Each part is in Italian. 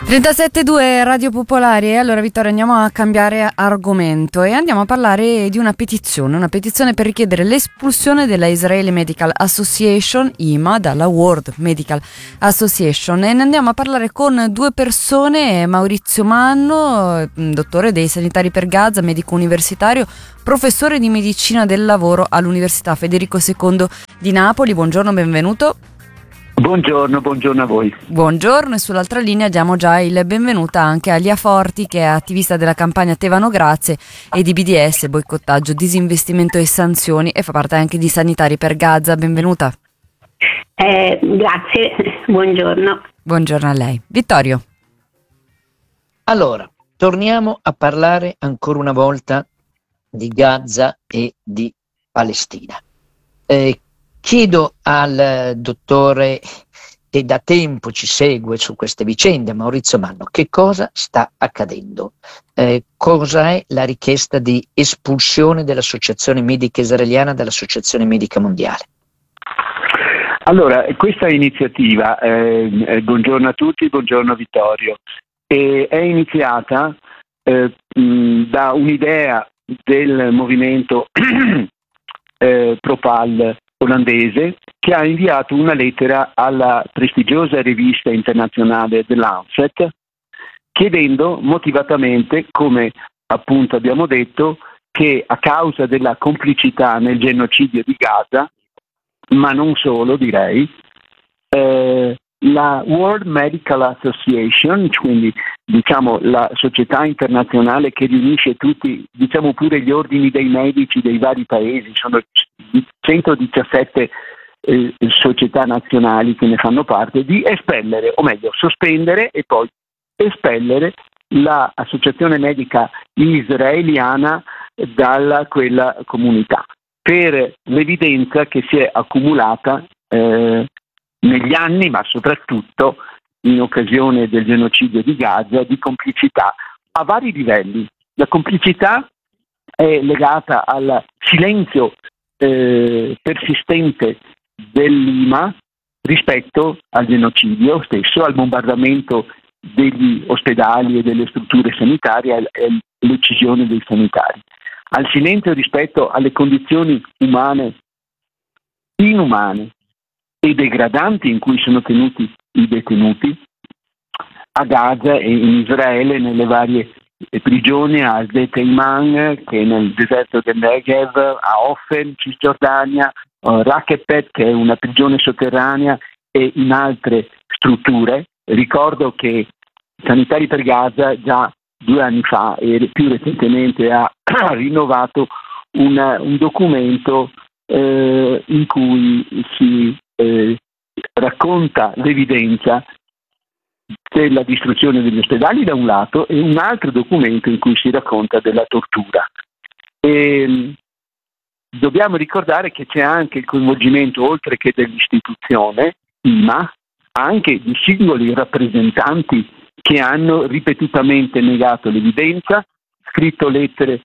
37.2 Radio Popolari. E allora, Vittorio, andiamo a cambiare argomento e andiamo a parlare di una petizione per richiedere l'espulsione della Israeli Medical Association, IMA, dalla World Medical Association. E ne andiamo a parlare con due persone: Maurizio Manno, dottore dei sanitari per Gaza, medico universitario, professore di medicina del lavoro all'Università Federico II di Napoli. Buongiorno, benvenuto. Buongiorno a voi. Buongiorno, e sull'altra linea diamo già il benvenuto anche a Lia Forti, che è attivista della campagna Tevano Grazie e di BDS, boicottaggio, disinvestimento e sanzioni, e fa parte anche di Sanitari per Gaza. Benvenuta. Grazie, buongiorno. Buongiorno a lei. Vittorio. Allora, torniamo a parlare ancora una volta di Gaza e di Palestina. Chiedo al dottore che da tempo ci segue su queste vicende, Maurizio Manno, che cosa sta accadendo? Cosa è la richiesta di espulsione dell'Associazione Medica Israeliana dall'Associazione Medica Mondiale? Allora, questa iniziativa, buongiorno a tutti, buongiorno Vittorio, è iniziata da un'idea del movimento Propal olandese, che ha inviato una lettera alla prestigiosa rivista internazionale The Lancet, chiedendo motivatamente, come appunto abbiamo detto, che a causa della complicità nel genocidio di Gaza, ma non solo, direi, la World Medical Association, quindi diciamo la società internazionale che riunisce tutti, diciamo pure gli ordini dei medici dei vari paesi, sono 117 società nazionali che ne fanno parte, di espellere, o meglio sospendere e poi espellere l'associazione medica israeliana dalla quella comunità, per l'evidenza che si è accumulata negli anni, ma soprattutto in occasione del genocidio di Gaza, di complicità a vari livelli. La complicità è legata al silenzio persistente dell'IMA rispetto al genocidio stesso, al bombardamento degli ospedali e delle strutture sanitarie e all'uccisione dei sanitari, al silenzio rispetto alle condizioni umane inumane e degradanti in cui sono tenuti i detenuti a Gaza e in Israele, nelle varie prigioni, a Zeteiman, che è nel deserto del Negev, a Ofen, Cisgiordania, Rakepet, che è una prigione sotterranea, e in altre strutture. Ricordo che Sanitari per Gaza già 2 anni fa e più recentemente ha rinnovato un documento in cui si racconta l'evidenza della distruzione degli ospedali da un lato, e un altro documento in cui si racconta della tortura. E dobbiamo ricordare che c'è anche il coinvolgimento, oltre che dell'istituzione IMA, anche di singoli rappresentanti che hanno ripetutamente negato l'evidenza, scritto lettere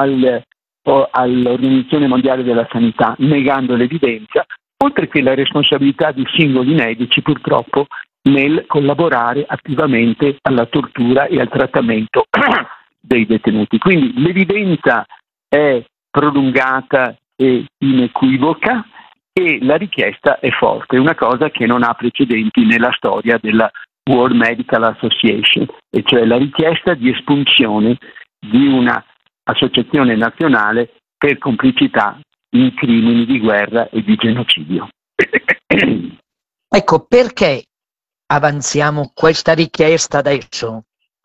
all'Organizzazione Mondiale della Sanità negando l'evidenza, oltre che la responsabilità di singoli medici purtroppo nel collaborare attivamente alla tortura e al trattamento dei detenuti. Quindi l'evidenza è prolungata e inequivoca e la richiesta è forte, una cosa che non ha precedenti nella storia della World Medical Association, e cioè la richiesta di espulsione di una associazione nazionale per complicità in crimini di guerra e di genocidio. Ecco, perché avanziamo questa richiesta adesso?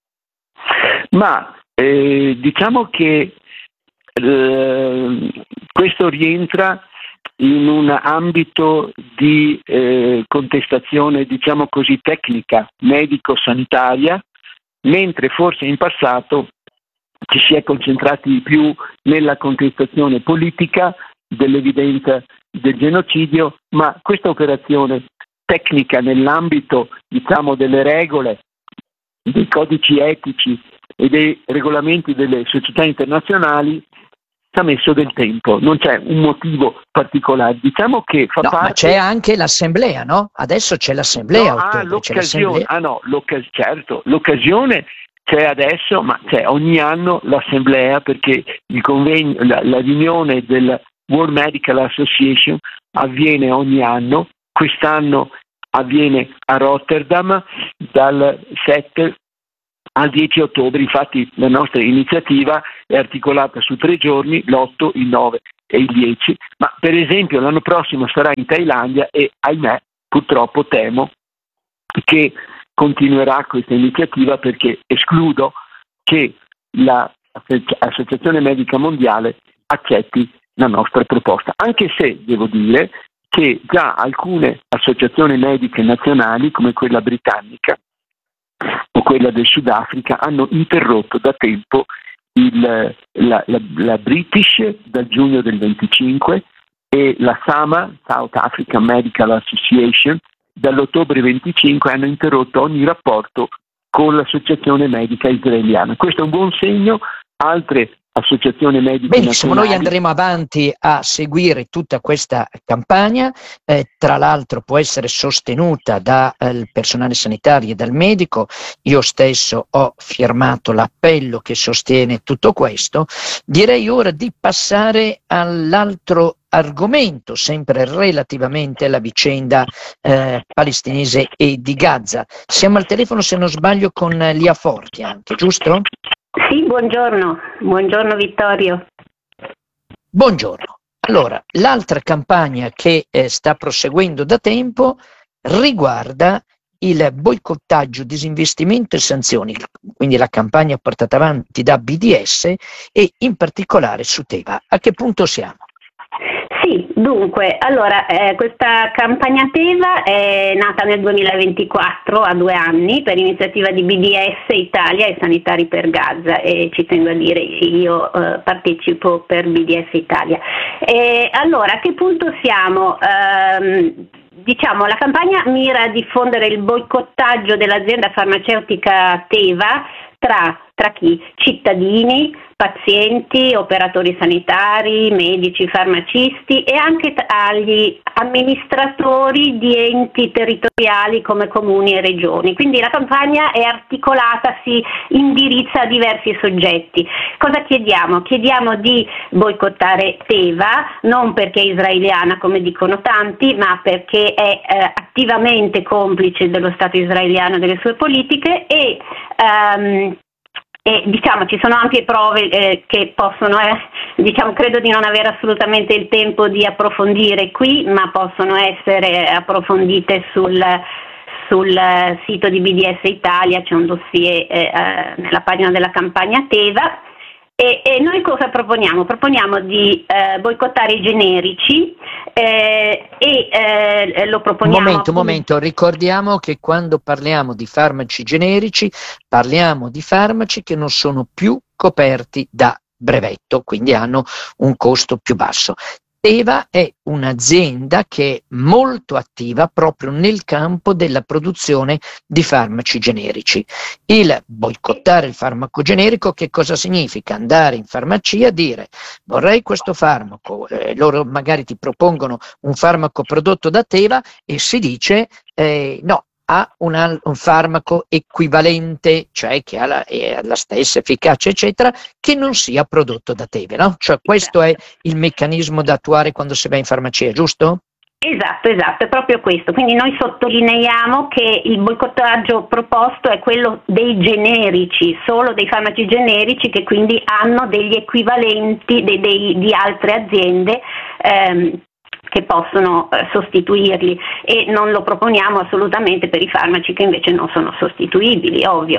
Ma diciamo che questo rientra in un ambito di contestazione, diciamo così, tecnica, medico-sanitaria, mentre forse in passato ci si è concentrati di più nella contestazione politica dell'evidenza del genocidio, ma questa operazione tecnica nell'ambito, diciamo, delle regole, dei codici etici e dei regolamenti delle società internazionali ci ha messo del tempo, non c'è un motivo particolare, diciamo che fa parte... Ma c'è anche l'assemblea, no? Adesso c'è l'assemblea a ottobre, c'è l'assemblea. Certo, l'occasione c'è adesso, ma c'è ogni anno l'assemblea, perché il convegno, la riunione del World Medical Association avviene ogni anno. Quest'anno avviene a Rotterdam dal 7 al 10 ottobre, infatti la nostra iniziativa è articolata su 3 giorni, l'8, il 9 e il 10, ma per esempio l'anno prossimo sarà in Thailandia e ahimè purtroppo temo che continuerà questa iniziativa, perché escludo che l'Associazione Medica Mondiale accetti la nostra proposta, anche se devo dire che già alcune associazioni mediche nazionali come quella britannica o quella del Sudafrica hanno interrotto da tempo la British dal giugno del 25 e la SAMA, South African Medical Association, dall'ottobre 25 hanno interrotto ogni rapporto con l'associazione medica israeliana. Questo è un buon segno. Altre associazioni mediche benissimo, nazionali... noi andremo avanti a seguire tutta questa campagna, tra l'altro può essere sostenuta dal personale sanitario e dal medico. Io stesso ho firmato l'appello che sostiene tutto questo. Direi ora di passare all'altro argomento, sempre relativamente alla vicenda palestinese e di Gaza. Siamo al telefono, se non sbaglio, con Lia Forti anche, giusto? Sì, buongiorno Vittorio. Buongiorno. Allora, l'altra campagna che sta proseguendo da tempo riguarda il boicottaggio, disinvestimento e sanzioni, quindi la campagna portata avanti da BDS e in particolare su Teva. A che punto siamo? Sì, dunque, allora, questa campagna Teva è nata nel 2024, a 2 anni, per iniziativa di BDS Italia e Sanitari per Gaza, e ci tengo a dire, io partecipo per BDS Italia. Allora, a che punto siamo? Diciamo, la campagna mira a diffondere il boicottaggio dell'azienda farmaceutica Teva tra chi? Cittadini, pazienti, operatori sanitari, medici, farmacisti e anche agli amministratori di enti territoriali come comuni e regioni. Quindi la campagna è articolata, si indirizza a diversi soggetti. Cosa chiediamo? Chiediamo di boicottare Teva, non perché è israeliana come dicono tanti, ma perché è attivamente complice dello Stato israeliano e delle sue politiche e diciamo ci sono ampie prove che possono, diciamo, credo di non avere assolutamente il tempo di approfondire qui, ma possono essere approfondite sul sito di BDS Italia, c'è un dossier nella pagina della campagna Teva. E noi cosa proponiamo? Proponiamo di boicottare i generici lo proponiamo... Momento, ricordiamo che quando parliamo di farmaci generici parliamo di farmaci che non sono più coperti da brevetto, quindi hanno un costo più basso. Teva è un'azienda che è molto attiva proprio nel campo della produzione di farmaci generici. Il boicottare il farmaco generico che cosa significa? Andare in farmacia e dire vorrei questo farmaco, loro magari ti propongono un farmaco prodotto da Teva e si dice no, ha un farmaco equivalente, cioè che ha la stessa efficacia, eccetera, che non sia prodotto da Teva, no? Cioè questo è il meccanismo da attuare quando si va in farmacia, giusto? Esatto, è proprio questo. Quindi noi sottolineiamo che il boicottaggio proposto è quello dei generici, solo dei farmaci generici che quindi hanno degli equivalenti di altre aziende che possono sostituirli, e non lo proponiamo assolutamente per i farmaci che invece non sono sostituibili, ovvio.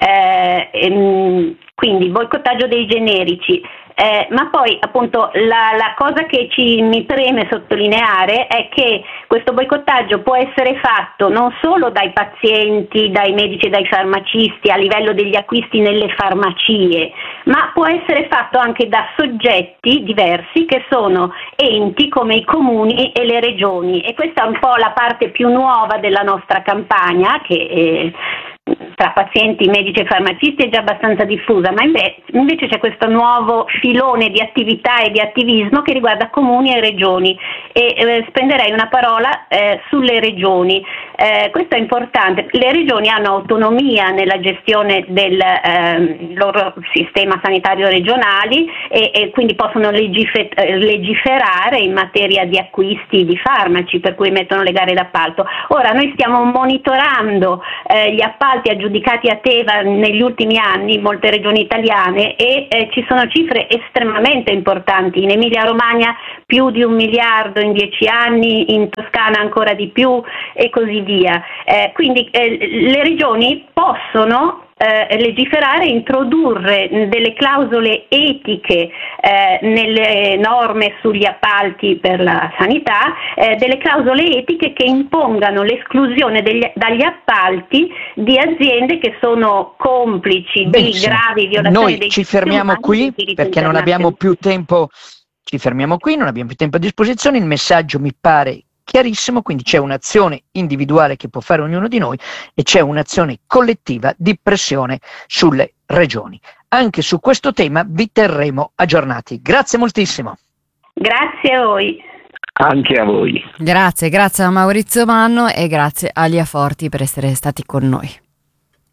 Quindi boicottaggio dei generici. Ma poi appunto la cosa che mi preme sottolineare è che questo boicottaggio può essere fatto non solo dai pazienti, dai medici e dai farmacisti a livello degli acquisti nelle farmacie, ma può essere fatto anche da soggetti diversi che sono enti come i comuni e le regioni, e questa è un po' la parte più nuova della nostra campagna che tra pazienti, medici e farmacisti è già abbastanza diffusa, ma invece c'è questo nuovo filone di attività e di attivismo che riguarda comuni e regioni, e spenderei una parola sulle regioni. Questo è importante. Le regioni hanno autonomia nella gestione del loro sistema sanitario regionali e quindi possono legiferare in materia di acquisti di farmaci, per cui mettono le gare d'appalto. Ora noi stiamo monitorando gli appalti aggiudicati a Teva negli ultimi anni in molte regioni italiane e ci sono cifre estremamente importanti. In Emilia-Romagna più di 1 miliardo in 10 anni, in Toscana ancora di più e così via. Quindi le regioni possono legiferare e introdurre delle clausole etiche nelle norme sugli appalti per la sanità, delle clausole etiche che impongano l'esclusione dagli appalti di aziende che sono complici di gravi violazioni noi dei ci diritti fermiamo umani e qui dei diritti perché non abbiamo più tempo. Ci fermiamo qui, non abbiamo più tempo a disposizione. Il messaggio mi pare chiarissimo, quindi c'è un'azione individuale che può fare ognuno di noi e c'è un'azione collettiva di pressione sulle regioni. Anche su questo tema vi terremo aggiornati. Grazie moltissimo. Grazie a voi. Anche a voi. Grazie a Maurizio Manno e grazie a Lia Forti per essere stati con noi.